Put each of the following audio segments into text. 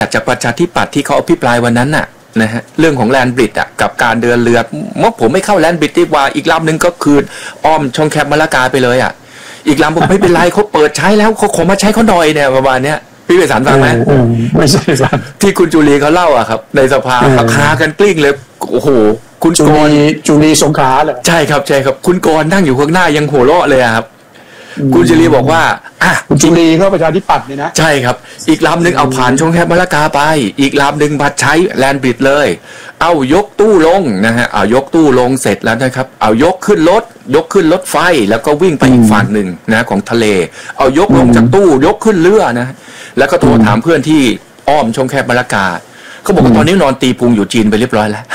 จากประชาธิปัตย์ที่เขาอภิปรายวันนั้นน่ะนะฮะเรื่องของแลนบริดจ์อ่ะกับการเดินเรือผมไม่เข้าแลนบริดจ์ดีกว่าอีกลำหนึ่งก็คืออ้อมช่องแคบมะละกาไปเลยอ่ะอีกลำผมไม่เป็นไรเขาเปิดใช้แล้วเขาขอมาใช้เขาหน่อยเนี่ยประมาณเนี้ยพี่ไปสารฟังไหมไม่ใช่ครับที่คุณจุลีเขาเล่าอ่ะครับในสภาคากันกลิ้งเลยโอ้โหคุณจุลีสงขลาเหรอใช่ครับคุณกรนั่งอยู่ข้างหน้ายังหัวเราะเลยครับคุณจุลีบอกว่าคุณจุลีเขาประชาธิปัตย์เนี่ยนะใช่ครับอีกลำหนึ่งเอาผ่านช่องแคบมะละกาไปอีกลำหนึ่งมาใช้แลนบริดจ์เลยเอายกตู้ลงนะฮะเอายกตู้ลงเสร็จแล้วนะครับเอายกขึ้นรถไฟแล้วก็วิ่งไปอีกฝั่งหนึ่งนะของทะเลเอายกลงจากตู้ยกขึ้นเรือนะแล้วก็โทรถามเพื่อนที่อ้อมช่องแคบมะละกาเขาบอกว่าตอนนี้นอนตีพุงอยู่จีนไปเรียบร้อยแล้ว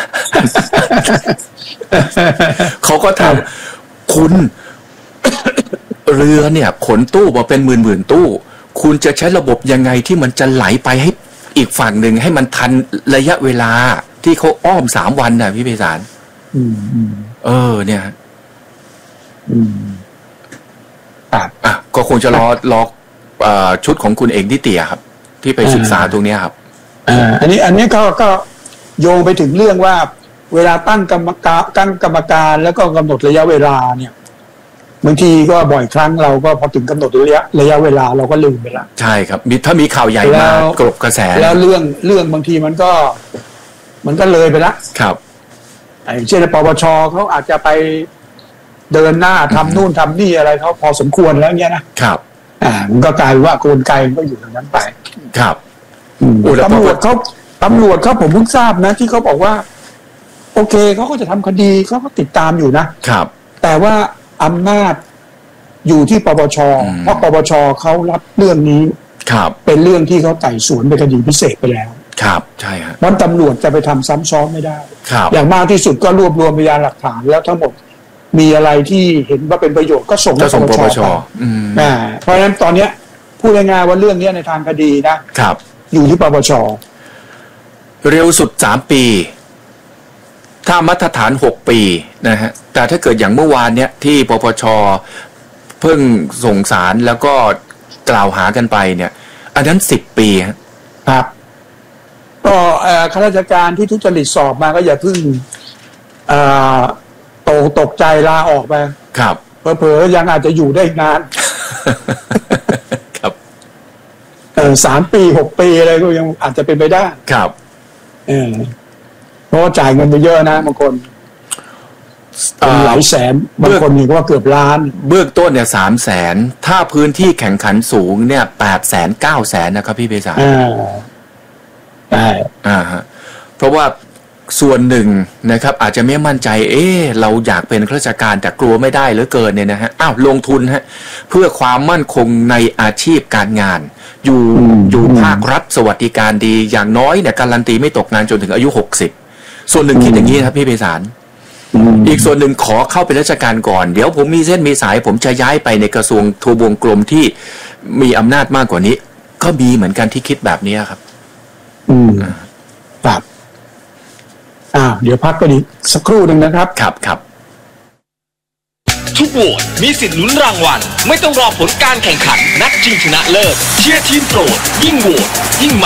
เขาก็ถามคุณ เรือเนี่ยขนตู้มาเป็นหมื่นตู้คุณจะใช้ระบบยังไงที่มันจะไหลไปให้อีกฝั่งหนึ่งให้มันทันระยะเวลาที่เขาอ้อม3 วันน่ะพี่ไพศาลเนี่ยก็คงจะรอชุดของคุณเองที่เตี่ยครับที่ไปศึกษาตรงนี้ครับอันนี้ก็โยงไปถึงเรื่องว่าเวลาตั้งกรรมการแล้วก็กำหนดระยะเวลาเนี่ยบางทีก็บ่อยครั้งเราก็พอถึงกำหนดระยะเวลาเราก็ลืมไปละใช่ครับถ้ามีข่าวใหญ่มากลบกระแสแล้วเรื่องบางทีมันก็เลยไปละครับเช่นปปชเขาอาจจะไปเดินหน้าทำนู่นทำนี่อะไรเขาพอสมควรแล้วเงี้ยนะครับมันก็กลายว่ากลไกมันก็อยู่ตรงนั้นไปครับตำรวจเขาผมเพิ่งทราบนะที่เขาบอกว่าโอเคเขาก็จะทำคดีเขาก็ติดตามอยู่นะครับแต่ว่าอำนาจอยู่ที่ปปชเพราะปปชเขารับเรื่องนี้เป็นเรื่องที่เขาไต่สวนเป็นคดีพิเศษไปแล้วครับใช่ครับมันตำรวจจะไปทำซ้ำซ้อนไม่ได้อย่างมากที่สุดก็รวบรวมพยานหลักฐานแล้วทั้งหมดมีอะไรที่เห็นว่าเป็นประโยชน์ก็ส่งให้ปปชเพราะฉะนั้นตอนนี้พูดง่ายๆว่าเรื่องนี้ในทางคดีนะครับอยู่ที่ปปชเร็วสุด3 ปีถ้ามาตรฐาน6 ปีนะฮะแต่ถ้าเกิดอย่างเมื่อวานเนี้ยที่ปปชเพิ่งส่งสารแล้วก็กล่าวหากันไปเนี่ยอันนั้น10 ปีครับก็ข้าราชการที่ทุจริตสอบมาก็อย่าเพิ่งตกใจลาออกไปครับเผลอๆยังอาจจะอยู่ได้นานครับ 3 ปี6 ปีอะไรก็ยังอาจจะเป็นไปได้ครับเพราะจ่ายเงินไปเยอะนะบางคนหลายแสนบางคนนี่ก็เกือบล้านเบื้องต้นเนี่ย300,000ถ้าพื้นที่แข่งขันสูงเนี่ย800,000 900,000นะครับพี่เบษาใช่เพราะว่าส่วนหนึ่งนะครับอาจจะไม่มั่นใจเราอยากเป็นข้าราชการแต่กลัวไม่ได้เหลือเกินเนี่ยนะฮะลงทุนเพื่อความมั่นคงในอาชีพการงานอยู่ภาครัฐสวัสดิการดีอย่างน้อยเนี่ยการันตีไม่ตกงานจนถึงอายุ60ส่วนหนึ่งคิดอย่างนี้ครับพี่ไพศาลอีกส่วนหนึ่งขอเข้าเป็นราชการก่อนเดี๋ยวผมมีเส้นมีสายผมจะย้ายไปในกระทรวงทบวงกรมที่มีอำนาจมากกว่านี้ก็มีเหมือนกันที่คิดแบบนี้ครับครับเดี๋ยวพักกันอีกสักครู่หนึ่งนะครับครับทุกโหวตมีสิทธิ์ลุ้นรางวัลไม่ต้องรอผลการแข่งขันนัดชิงชนะเลิศเชียร์ทีมโปรดยิ่งโหวตยิ่งมัน